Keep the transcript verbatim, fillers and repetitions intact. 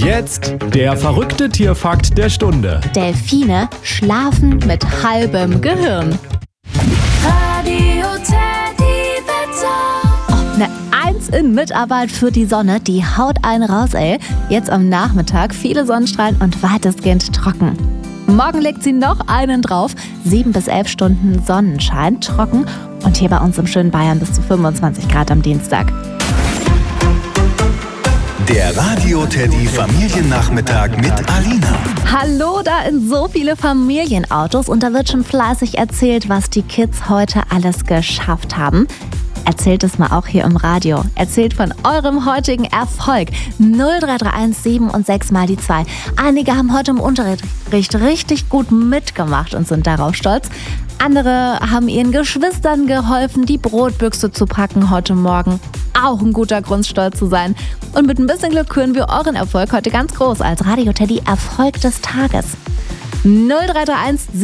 Jetzt der verrückte Tierfakt der Stunde. Delfine schlafen mit halbem Gehirn. Radio Teddy Wetter. Eine Eins in Mitarbeit für die Sonne, die haut einen raus, ey. Jetzt am Nachmittag viele Sonnenstrahlen und weitestgehend trocken. Morgen legt sie noch einen drauf. Sieben bis elf Stunden Sonnenschein, trocken. Und hier bei uns im schönen Bayern bis zu fünfundzwanzig Grad am Dienstag. Der Radio Teddy Familiennachmittag mit Alina. Hallo, da in so viele Familienautos und da wird schon fleißig erzählt, was die Kids heute alles geschafft haben. Erzählt es mal auch hier im Radio. Erzählt von eurem heutigen Erfolg. null drei drei eins sieben und sechs mal die zwei. Einige haben heute im Unterricht richtig gut mitgemacht und sind darauf stolz. Andere haben ihren Geschwistern geholfen, die Brotbüchse zu packen heute Morgen. Auch ein guter Grund, stolz zu sein. Und mit ein bisschen Glück küren wir euren Erfolg heute ganz groß als Radio Teddy Erfolg des Tages. null drei drei eins